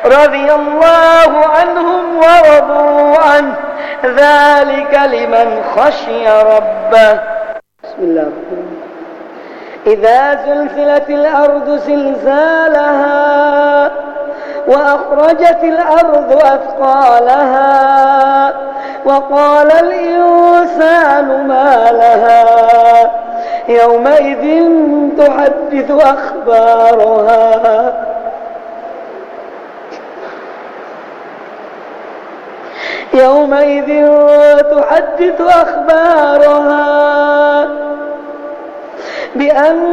رضي الله عنهم ورضوا عنه ذلك لمن خشي ربه. بسم الله الرحمن الرحيم. إذا زلزلت الأرض زلزالها وأخرجت الأرض أثقالها وقال الإنسان ما لها يومئذ تحدث أخبارها بأن